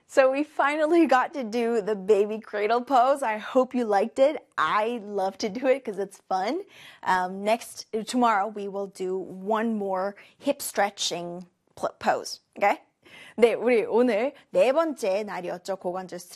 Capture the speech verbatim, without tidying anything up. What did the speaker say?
So we finally got to do the baby cradle pose. I hope you liked it. I love to do it because it's fun. Um, next, tomorrow we will do one more hip stretching pose. Okay? 네, 우리 오늘 네 번째 날이었죠. 고관절